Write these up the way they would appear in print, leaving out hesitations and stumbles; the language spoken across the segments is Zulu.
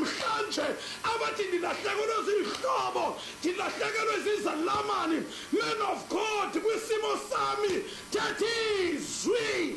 namhlanje abathi ndilahlekelwe zihlobo, ndilahlekelwe zizalamane, men of God, kwisimo sami thatha izwi.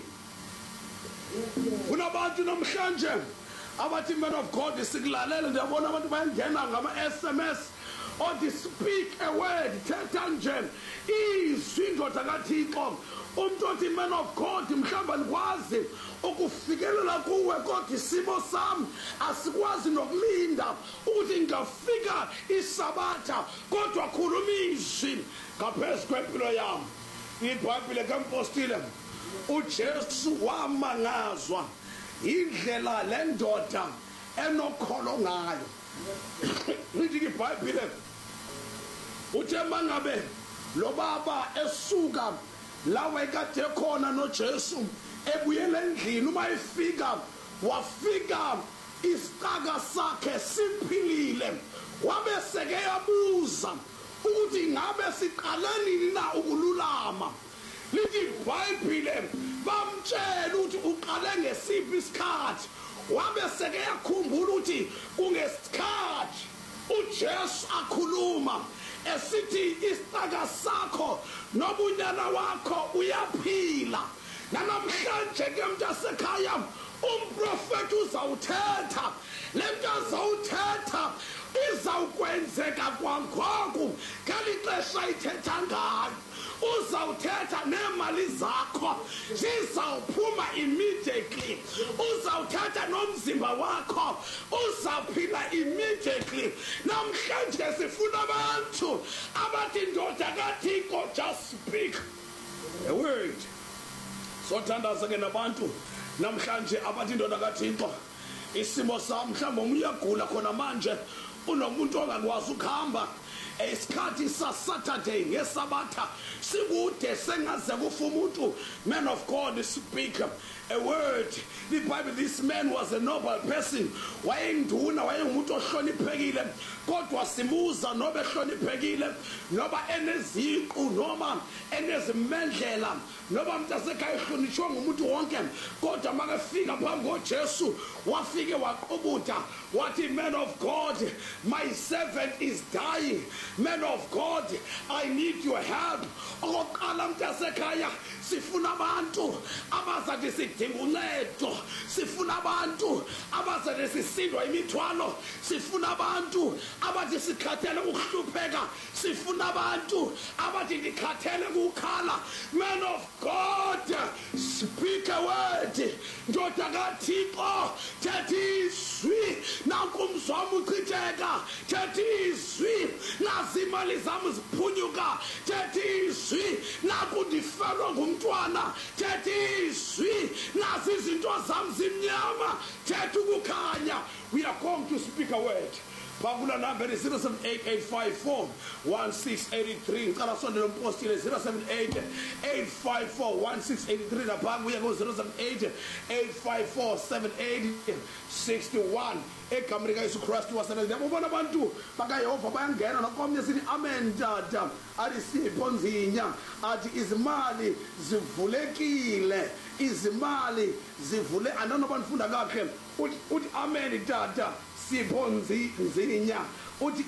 Kunabantu namhlanje abathi men of God sikulalela, ndiyabona abantu bayangena ngama-SMS othi speak a word, thetha nje izwi ndoda kaThixo. Umuntu othi man of God mhlawumbe andikwazi ukufikelela kuwe, kodwa isimo sami asikwazi nokulinda ukuthi ngingafika isabatha, kodwa khuluma izwi ngaphezu kwempilo yami. IBhayibhile kaMpostile uJesu wamangazwa indlela le ndoda enokholo ngayo. Lithi iBhayibhile uthe mangabe lo baba esuka lawe kade khona noJesu ebuyela endlini, uma efika wafika isitaka sakhe simphilile, wabe seke yabuza ukuthi ngabe siqale nini na ukululama. Lithi iBhayibhile bamtshela ukuthi uqale ngesiphi isikhathi, wabe seke yakhumbula ukuthi kungesikhathi uJesu akhuluma esithi isitaka sakho nobunyana wakho uyaphila. Namhlanje ke mntasekhaya umprofeti uzawuthetha, le nto azawuthetha izawukwenzeka kwangoku ngeli xesha ithetha ngayo. Uzawuthetha neemali zakho zizawuphuma immediately, uzawuthetha nomzimba wakho uzawuphila immediately. Namhlanje sifuna abantu abathi ndoda kaThixo just speak a word. Sothandaza ke nabantu namhlanje abathi ndoda kaThixo isimo sami mhlawumbe umyagula khona manje, unomuntu ongakwazi ukuhamba, isikhathi saSaturday ngesabatha sikude sengaze kufa umuntu. Man of God speak a word. The Bible, this man was a noble person, wayengduna, wayengumuntu ohloniphekile, kodwa simuza nobe ehloniphekile noba eneziqu noma enezimendlela noba mntasekhaya ehlonishwa ngumuntu wonke, kodwa makafika phambi koJesu wafike waqubutha wathi, man of God, my servant is dying. Man of God, I need your help. Okokuqala mntasekhaya sifuna abantu abazathi sidinga uncedo, sifuna abantu abazathi sisindwa imithwalo, sifuna abantu abathi sikhathele ukuhlupheka, sifuna abantu abathi ndikhathele ukukhala. Man of God, speak a word. Ndoda kaThixo thatha izwi, nanku umzwami uchitheka, thatha izwi, nazi imali zami ziphunyuka, thatha izwi, nanku ndifelwa ngumntwana, thatha izwi, nazi izinto zami zimnyama, thatha ukukhanya. We are going to speak a word. Pagula number is 078-854-1683. Ngicela sondela umpostile 078-854-1683. Naphansi uya ku 078-854-7861. Egameni likaYesu Kristu waseNazaretha. Ubona abantu bakaYehova bayangena nokomnye sithi amen dada, athi Sipho Nzinya, athi izimali zivulekile, izimali zivule. Andinoba nifunda kahle uthi amen dada Sipho Nzinya, uthi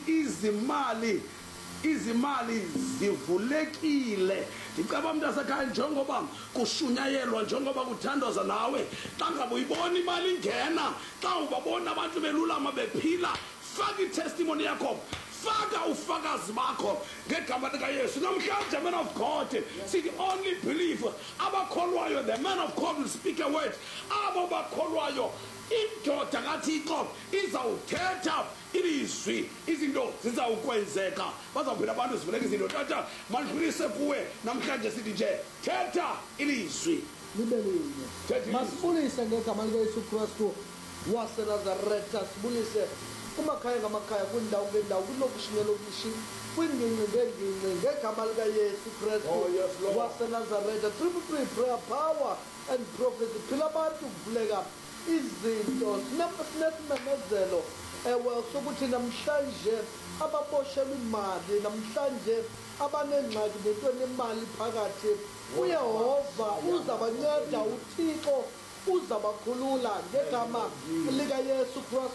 izimali zivulekile. Ndicaba mntasekhaya njengoba kushunyayelwa, njengoba kuthandaza nawe, xa ngabe uyibona imali ingena, xa ubabona abantu belulama bephila, faka itestimony yakho, faka ufakazi bakho ngegama likaYesu. Namhlanje man of God sithi only believe. Abakholwayo, the man of God will speak a word. Abo bakholwayo indoda kaThixo izawuthetha ilizwi, izinto zizawukwenzeka, bazawuphila abantu zivuleka izinto. Tata mandlulise kuwe namhlanje sithi nje thetha ilizwi. Masibulise ngegama likaYesu Kristu waseNazaretha, sibulise kumakhaya ngamakhaya, kwindawo ngendawo, kwilokishi ngelokishi, kwingingqi ngengingqi, ngegama likaYesu Kristu waseNazaretha. 333 prayer, power and prophecy. Phila abantu kuvuleka izinto. Sinesimemezelo sokuthi namhlanje ababoshelwa imali, namhlanje abanengxaki nentweni imali phakathi, uYehova uzabanceda, uThixo uzabakhulula ngegama likaYesu Kristu.